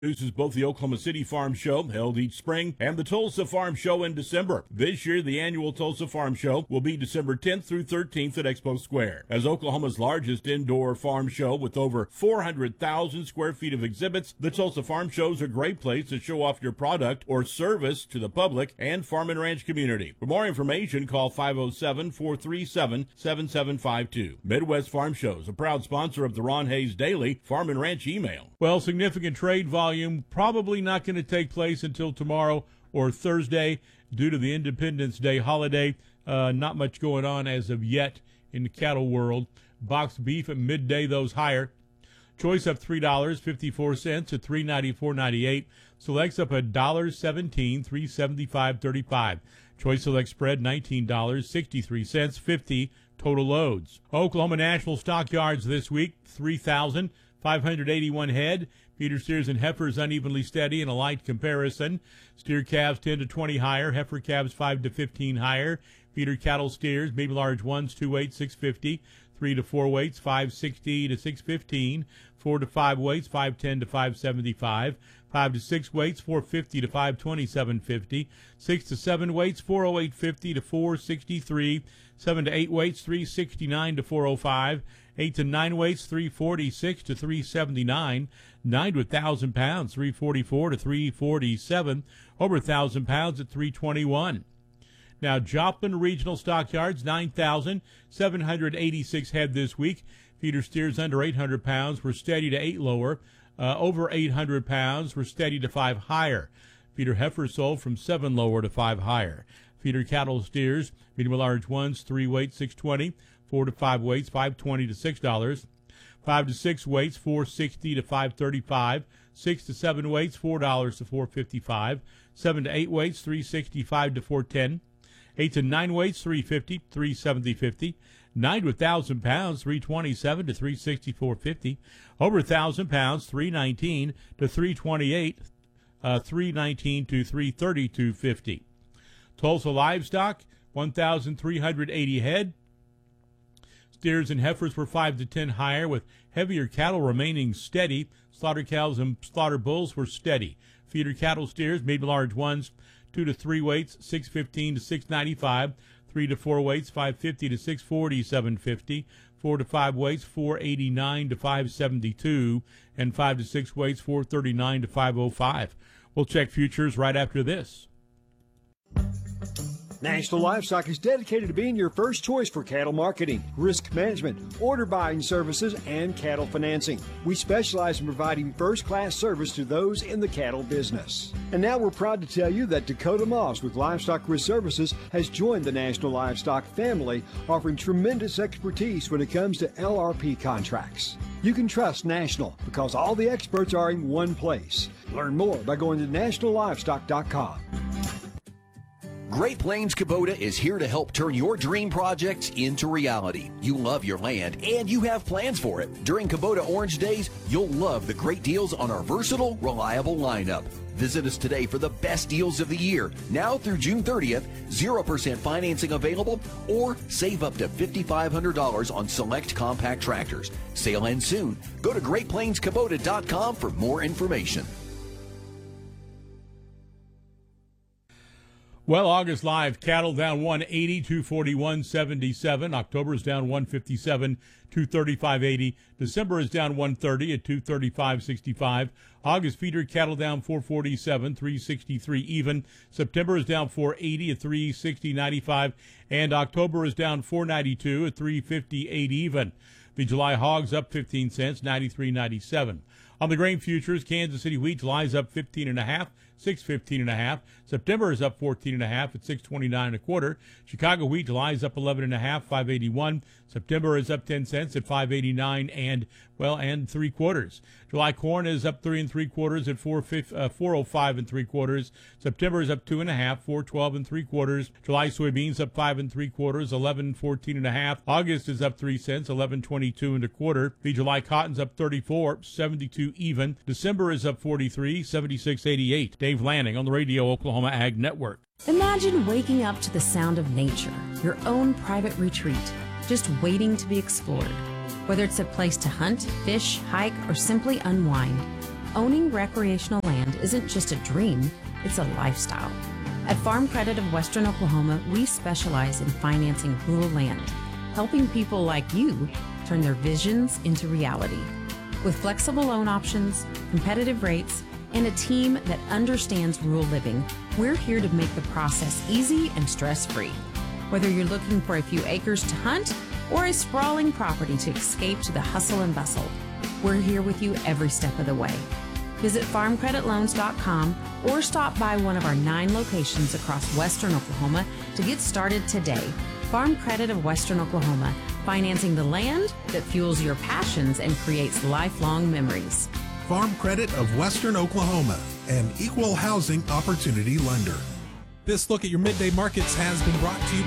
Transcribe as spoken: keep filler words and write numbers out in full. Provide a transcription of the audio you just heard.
Produces both the Oklahoma City Farm Show, held each spring, and the Tulsa Farm Show in December. This year, the annual Tulsa Farm Show will be December tenth through thirteenth at Expo Square. As Oklahoma's largest indoor farm show with over four hundred thousand square feet of exhibits, the Tulsa Farm Show is a great place to show off your product or service to the public and farm and ranch community. For more information, call five oh seven, four three seven, seven seven five two. Midwest Farm Shows, a proud sponsor of the Ron Hayes Daily Farm and Ranch email. Well, significant trade volume probably not going to take place until tomorrow or Thursday due to the Independence Day holiday. Uh, not much going on as of yet in the cattle world. Boxed beef at midday, those higher. Choice up three dollars and fifty-four cents to three ninety-four ninety-eight. Selects up one dollar and seventeen cents, three seventy-five thirty-five. Choice select spread nineteen dollars and sixty-three cents, fifty total loads. Oklahoma National Stockyards this week, three thousand five hundred eighty-one head. Feeder steers and heifers unevenly steady in a light comparison. Steer calves ten to twenty higher. Heifer calves five to fifteen higher. Feeder cattle steers, medium large ones, two weights, six fifty. Three to four weights, five sixty to six fifteen. Four to five weights, five ten to five seventy-five. Five to six weights, four fifty to five twenty-seven fifty. Six to seven weights, four oh eight fifty to four sixty-three. Seven to eight weights, three sixty-nine to four oh five. Eight to nine weights, three forty-six to three seventy-nine. Nine to a thousand pounds, three forty-four to three forty-seven. Over a thousand pounds at three twenty-one. Now, Joplin Regional Stockyards, nine thousand seven hundred eighty-six head this week. Feeder steers under eight hundred pounds were steady to eight lower. Uh, over eight hundred pounds were steady to five higher. Feeder heifers sold from seven lower to five higher. Feeder cattle steers, medium large ones, three weights, six twenty. Four to five weights, five twenty to six dollars. Five to six weights, four sixty to five thirty-five. Six to seven weights, four dollars to four fifty-five. Seven to eight weights, three sixty-five to four ten. Eight to nine weights, three fifty, three seventy fifty. Nine to a thousand pounds, three twenty-seven to three sixty-four fifty. Over a thousand pounds, three nineteen to three twenty-eight. Uh, three nineteen to three thirty-two fifty. Tulsa livestock, one thousand three hundred eighty head. Steers and heifers were five to ten higher, with heavier cattle remaining steady. Slaughter cows and slaughter bulls were steady. Feeder cattle steers, medium large ones, two to three weights, six fifteen to six ninety-five. Three to four weights, five fifty to six forty-seven fifty. Four to five weights, four eighty-nine to five seventy-two. And five to six weights, four thirty-nine to five oh five. We'll check futures right after this. National Livestock is dedicated to being your first choice for cattle marketing, risk management, order buying services, and cattle financing. We specialize in providing first-class service to those in the cattle business. And now we're proud to tell you that Dakota Moss with Livestock Risk Services has joined the National Livestock family, offering tremendous expertise when it comes to L R P contracts. You can trust National because all the experts are in one place. Learn more by going to national livestock dot com. Great Plains Kubota is here to help turn your dream projects into reality. You love your land and you have plans for it. During Kubota Orange Days, you'll love the great deals on our versatile, reliable lineup. Visit us today for the best deals of the year. Now through June thirtieth, zero percent financing available, or save up to five thousand five hundred dollars on select compact tractors. Sale ends soon. Go to great plains kubota dot com for more information. Well, August live cattle down one eighty, two forty-one seventy-seven. October is down one fifty-seven, two thirty-five eighty. December is down one thirty at two thirty-five sixty-five. August feeder cattle down four forty-seven, three sixty-three even. September is down four eighty at three sixty ninety-five, and October is down four ninety-two at three fifty-eight even. The July hogs up fifteen cents, ninety-three ninety-seven. On the grain futures, Kansas City wheat July's up fifteen and a half, six fifteen and a half. September is up fourteen and a half at six twenty-nine and a quarter. Chicago wheat July's up eleven and a half, five eighty-one. September is up ten cents at five eighty-nine and well and three quarters. July corn is up three and three quarters at four oh five and three quarters. September is up two and a half, four twelve and three quarters. July soybeans up five and three quarters, eleven fourteen and a half. August is up three cents, eleven twenty-two and a quarter. The July cotton's up thirty-four, seventy-two even. December is up forty-three, seventy-six eighty-eight. Dave Lanning on the Radio Oklahoma Ag Network. Imagine waking up to the sound of nature, your own private retreat, just waiting to be explored. Whether it's a place to hunt, fish, hike, or simply unwind, owning recreational land isn't just a dream, it's a lifestyle. At Farm Credit of Western Oklahoma, we specialize in financing rural land, helping people like you turn their visions into reality. With flexible loan options, competitive rates, and a team that understands rural living, we're here to make the process easy and stress-free. Whether you're looking for a few acres to hunt or a sprawling property to escape to the hustle and bustle, we're here with you every step of the way. Visit farm credit loans dot com or stop by one of our nine locations across Western Oklahoma to get started today. Farm Credit of Western Oklahoma, financing the land that fuels your passions and creates lifelong memories. Farm Credit of Western Oklahoma, an equal housing opportunity lender. This look at your midday markets has been brought to you